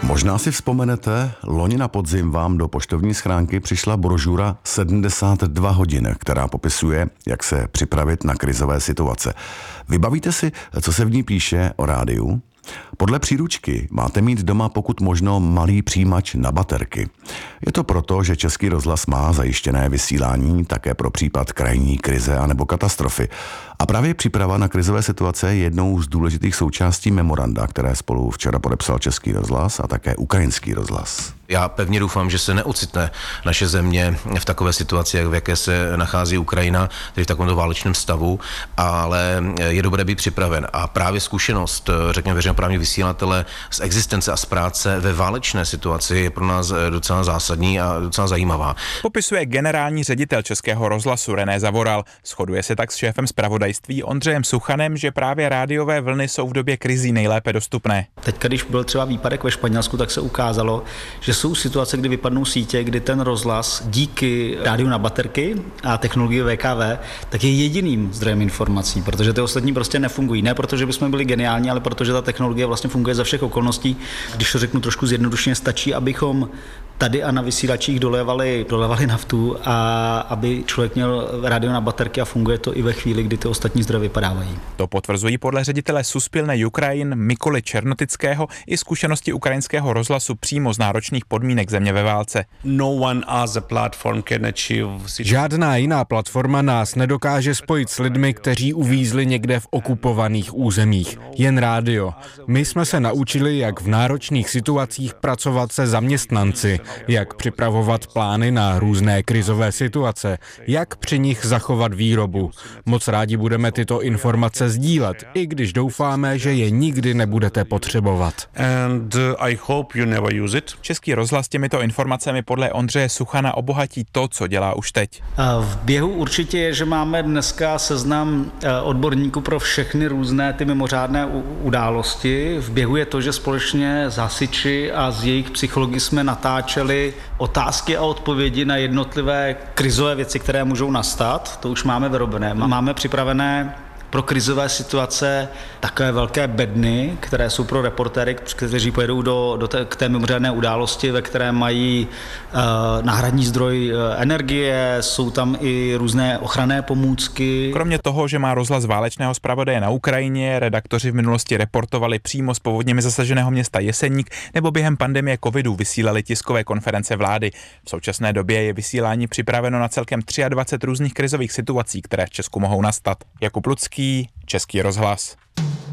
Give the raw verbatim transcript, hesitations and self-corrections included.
Možná si vzpomenete, loni na podzim vám do poštovní schránky přišla brožura sedmdesát dva hodin, která popisuje, jak se připravit na krizové situace. Vybavíte si, co se v ní píše o rádiu? Podle příručky máte mít doma pokud možno malý přijímač na baterky. Je to proto, že Český rozhlas má zajištěné vysílání také pro případ krajní krize anebo katastrofy. A právě příprava na krizové situace je jednou z důležitých součástí memoranda, které spolu včera podepsal Český rozhlas a také Ukrajinský rozhlas. Já pevně doufám, že se neocitne naše země v takové situaci, jak v jaké se nachází Ukrajina, tedy v takovémto válečném stavu, ale je dobré být připraven. A právě zkušenost, řekněme, veřejnoprávní vysílatele z existence a z práce ve válečné situaci je pro nás docela zásadní a docela zajímavá. Popisuje generální ředitel Českého rozhlasu René Zavoral. Shoduje se tak s šéfem zpravodajství Ondřejem Suchanem, že právě rádiové vlny jsou v době krizí nejlépe dostupné. Teď, když byl třeba výpadek ve Španělsku, tak se ukázalo, že jsou situace, kdy vypadnou sítě, kdy ten rozhlas díky rádiu na baterky a technologii V K V tak je jediným zdrojem informací, protože ty ostatní prostě nefungují. Ne protože bychom byli geniální, ale protože ta technologie vlastně funguje za všech okolností. Když to řeknu trošku zjednodušeně, stačí, abychom tady a na vysílačích dolevali, dolevali naftu a aby člověk měl rádio na baterky a funguje to i ve chvíli, kdy ty ostatní zdroje vypadávají. To potvrzují podle ředitele Suspilné Ukrajin Mikoly Černotického i zkušenosti ukrajinského rozhlasu přímo z náročných podmínek země ve válce. No one as a platform can achieve... Žádná jiná platforma nás nedokáže spojit s lidmi, kteří uvízli někde v okupovaných územích. Jen rádio. My jsme se naučili, jak v náročných situacích pracovat se zaměstnanci, jak připravovat plány na různé krizové situace, jak při nich zachovat výrobu. Moc rádi budeme tyto informace sdílet, i když doufáme, že je nikdy nebudete potřebovat. And I hope you never use it. Český rozhlas těmito informacemi podle Ondřeje Suchana obohatí to, co dělá už teď. V běhu určitě je, že máme dneska seznam odborníků pro všechny různé ty mimořádné události. V běhu je to, že společně s hasiči a z jejich psychologi jsme natáčeli otázky a odpovědi na jednotlivé krizové věci, které můžou nastat. To už máme vyrobené. Máme připravené pro krizové situace takové velké bedny, které jsou pro reportéry, kteří pojedou do, do té, k té mimořádné události, ve které mají uh, náhradní zdroj uh, energie, jsou tam i různé ochranné pomůcky. Kromě toho, že má rozhlas válečného zpravodaje na Ukrajině, redaktoři v minulosti reportovali přímo z povodněmi zasaženého města Jeseník nebo během pandemie covidu vysílali tiskové konference vlády. V současné době je vysílání připraveno na celkem dvacet tři různých krizových situací, které v Česku mohou nastat. Jakub Lucký, Český rozhlas.